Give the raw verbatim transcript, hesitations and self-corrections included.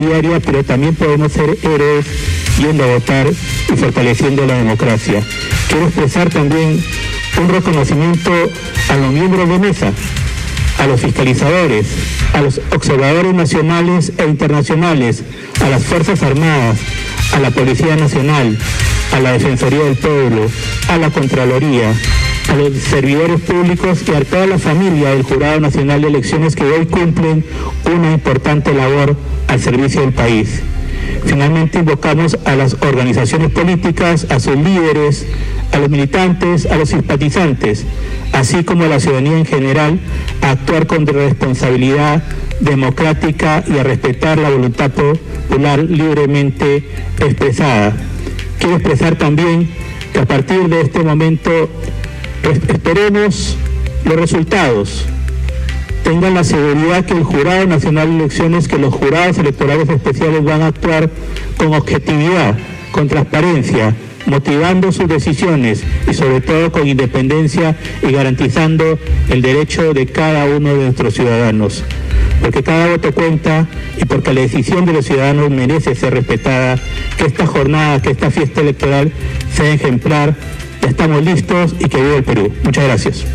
diaria, pero también podemos ser héroes yendo a votar y fortaleciendo la democracia. Quiero expresar también un reconocimiento a los miembros de mesa, a los fiscalizadores, a los observadores nacionales e internacionales, a las Fuerzas Armadas, a la Policía Nacional, a la Defensoría del Pueblo, a la Contraloría, a los servidores públicos y a toda la familia del Jurado Nacional de Elecciones que hoy cumplen una importante labor al servicio del país. Finalmente invocamos a las organizaciones políticas, a sus líderes, a los militantes, a los simpatizantes, así como a la ciudadanía en general, a actuar con responsabilidad democrática y a respetar la voluntad popular libremente expresada. Quiero expresar también que a partir de este momento esperemos los resultados. Tengan la seguridad que el Jurado Nacional de Elecciones, que los jurados electorales especiales van a actuar con objetividad, con transparencia, motivando sus decisiones y sobre todo con independencia y garantizando el derecho de cada uno de nuestros ciudadanos. Porque cada voto cuenta y porque la decisión de los ciudadanos merece ser respetada, que esta jornada, que esta fiesta electoral sea ejemplar. Ya estamos listos y que viva el Perú. Muchas gracias.